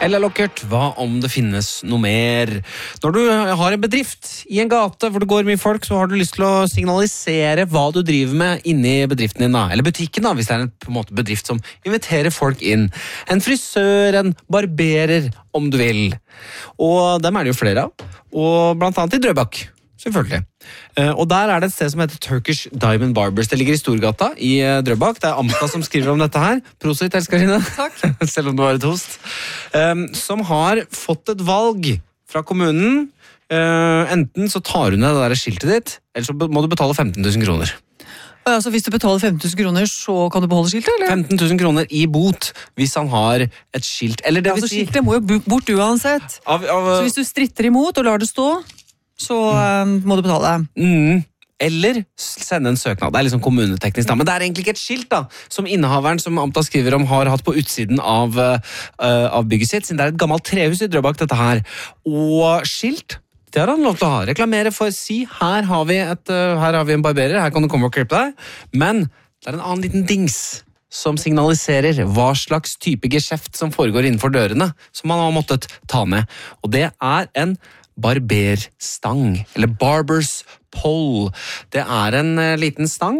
Eller lukkert, hva om det finnes noe mer? Når du har en bedrift i en gate hvor det går mye folk, så har du lyst til å signalisere hva du driver med inni bedriften din da. Eller butikken da, hvis det er en, på en måte, bedrift som inviterer folk inn. En frisør, en barberer, om du vil. Og dem er det jo flere av. Og blant annet i Drøbak. Selvfølgelig. Og der er det et sted som heter Turkish Diamond Barbers. Det ligger i Storgata i Drøbak. Det er Amta som skriver om dette her. Prosit, elskarine. Takk. Selv om det var et host. Som har fått et valg fra kommunen. Enten så tar hun ned det der skiltet ditt, eller så må du betale 15 000 kroner. Altså, hvis du betaler 15 000 kroner, så kan du beholde skiltet, eller? 15 000 kroner i bot hvis han har et skilt. Eller det vil si... Skiltet må jo bort uansett. Så hvis du stritter imot og lar det stå, så må du betale. Eller sende en søknad. Det er liksom kommuneteknisk da. Men det er egentlig ikke et skilt da, som innehaveren som Amta skriver om har hatt på utsiden av bygget sitt, siden det er et gammelt trehus i Drøbak dette her. Og skilt, det har han lov til å ha. Reklamere for, si, her har vi en barberer, her kan du komme og klippe deg. Men det er en annen liten dings som signaliserer hva slags type geskjeft som foregår innenfor dørene, som man har måttet ta med. Og det er en barberstang, eller barber's pole. Det er en liten stang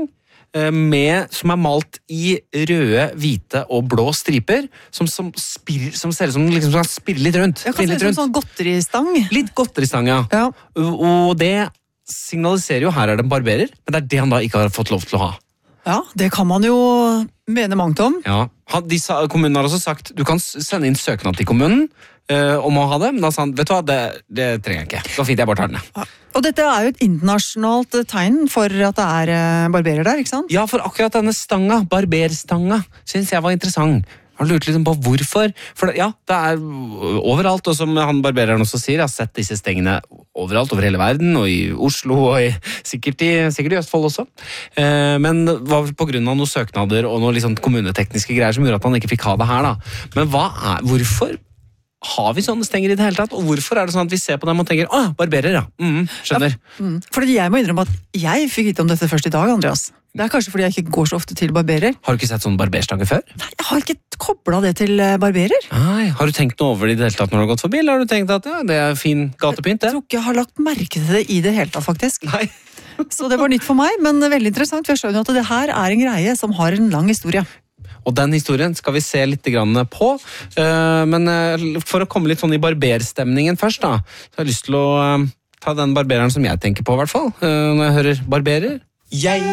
som er malt i røde, hvite og blå striper, som ser ut som liksom skal spille litt rundt. Jeg kan se ut som en sånn godteristang. Litt godteristang, ja. Og det signaliserer jo her er det en barberer, men det er det han da ikke har fått lov til å ha. Ja, det kan man jo mene mangt om. Ja, kommunen har også sagt, du kan sende inn søknad til kommunen om å ha det, men da sa han, vet du hva, det trenger jeg ikke. Så fint jeg bare tar den. Ja. Og dette er jo et internasjonalt tegn for at det er barberer der, ikke sant? Ja, for akkurat denne stanga, barberstanga, synes jeg var interessant. Han lurte liksom på hvorfor, for ja, det er overalt, og som han barbereren også sier, jeg har sett disse stengene overalt, over hele verden, og i Oslo, og sikkert i Østfold også. Men det var på grunn av noen søknader og noen liksom kommunetekniske greier som gjorde at han ikke fikk ha det her da. Men hvorfor har vi sånne stenger i det hele tatt? Og hvorfor er det sånn at vi ser på dem og tenker, barberer, ja, skjønner. Ja, fordi jeg må innrømme at jeg fikk vite om dette først i dag, Andreas. Det er kanskje fordi jeg ikke går så ofte til barberer. Har du ikke sett sånne barberstanger før? Nei, jeg har ikke koblet det til barberer. Nei, har du tenkt noe over det i det hele tatt når du har gått forbi, eller har du tenkt at ja, det er fin gatepynt, det? Jeg tror ikke jeg har lagt merke til det i det hele tatt, faktisk. Nei. Så det var nytt for meg, men veldig interessant, for jeg skjønner at det her er en greie som har en lang historie. Og den historien skal vi se litt grann på, men for å komme litt sånn i barberstemningen først da, så har jeg lyst til å ta den barbereren som jeg tenker på i hvert fall, når jeg hører barberer.